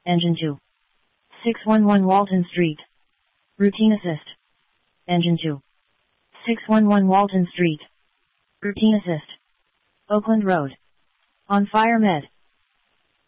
Engine 2. 611 Walton Street. Routine assist. Engine 2. 611 Walton Street. Routine assist. Oakland Road. On fire med.